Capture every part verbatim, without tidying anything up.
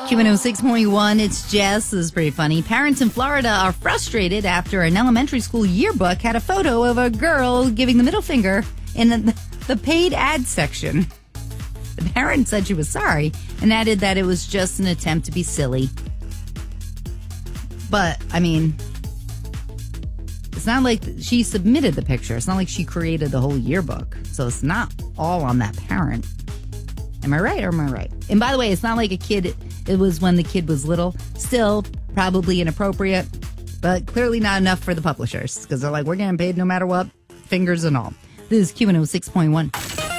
Q one oh six point one, it's Jess. This is pretty funny. Parents in Florida are frustrated after an elementary school yearbook had a photo of a girl giving the middle finger in the, the paid ad section. The parent said she was sorry and added that it was just an attempt to be silly. But, I mean, it's not like she submitted the picture. It's not like she created the whole yearbook. So it's not all on that parent. Am I right or am I right? And by the way, it's not like a kid, it was when the kid was little. Still, probably inappropriate, but clearly not enough for the publishers because they're like, we're getting paid no matter what, fingers and all. This is Q one oh six point one.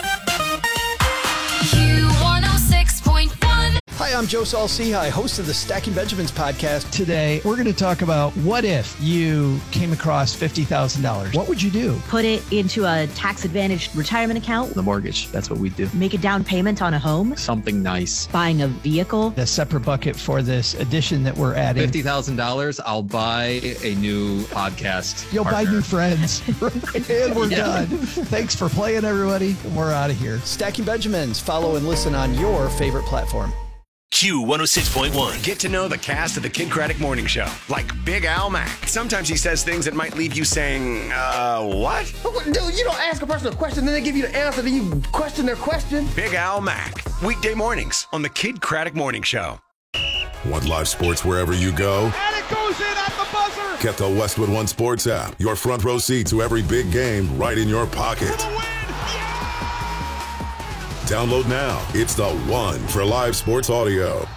Hi, I'm Joe Saul-Sehy, host of the Stacking Benjamins podcast. Today, we're going to talk about what if you came across fifty thousand dollars. What would you do? Put it into a tax-advantaged retirement account. The mortgage, that's what we do. Make a down payment on a home. Something nice. Buying a vehicle. A separate bucket for this addition that we're adding. fifty thousand dollars, I'll buy a new podcast You'll partner. buy new friends. And we're Yeah. done. Thanks for playing, everybody. We're out of here. Stacking Benjamins. Follow and listen on your favorite platform. Q one oh six point one. Get to know the cast of the Kid Craddock Morning Show, like Big Al Mack. Sometimes he says things that might leave you saying, uh, what? Dude, you don't ask a person a question, then they give you the answer, then you question their question. Big Al Mack. Weekday mornings on the Kid Craddock Morning Show. Want live sports wherever you go? And it goes in at the buzzer. Get the Westwood One Sports app. Your front row seat to every big game right in your pocket. Download now. It's the one for live sports audio.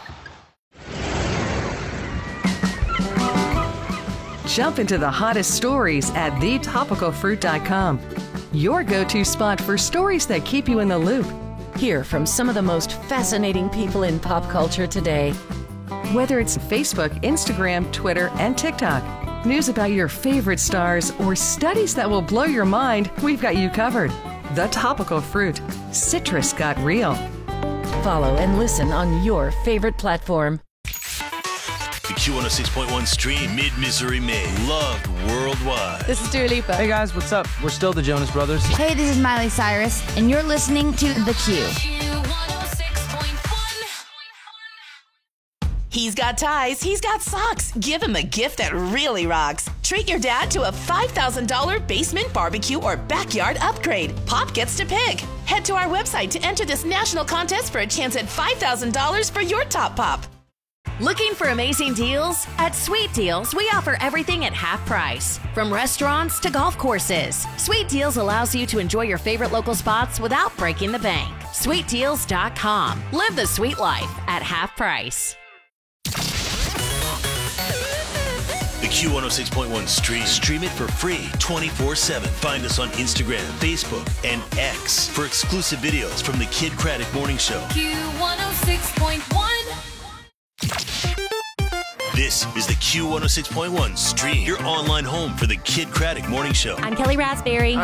Jump into the hottest stories at the topical fruit dot com. Your go-to spot for stories that keep you in the loop. Hear from some of the most fascinating people in pop culture today. Whether it's Facebook, Instagram, Twitter, and TikTok. News about your favorite stars or studies that will blow your mind, we've got you covered. The Topical Fruit. Citrus got real. Follow and listen on your favorite platform. The Q one oh six point one stream, mid-Missouri made, loved worldwide. This is Dua Lipa. Hey guys, what's up? We're still the Jonas Brothers. Hey, this is Miley Cyrus, and you're listening to The Q. He's got ties, he's got socks. Give him a gift that really rocks. Treat your dad to a five thousand dollars basement barbecue or backyard upgrade. Pop gets to pick. Head to our website to enter this national contest for a chance at five thousand dollars for your top pop. Looking for amazing deals? At Sweet Deals, we offer everything at half price. From restaurants to golf courses. Sweet Deals allows you to enjoy your favorite local spots without breaking the bank. sweet deals dot com. Live the sweet life at half price. The Q one oh six point one stream. Stream it for free twenty-four seven. Find us on Instagram, Facebook, and X for exclusive videos from the Kid Craddock Morning Show. Q one oh six point one. This is the Q one oh six point one stream, your online home for the Kid Craddock Morning Show. I'm Kelly Raspberry.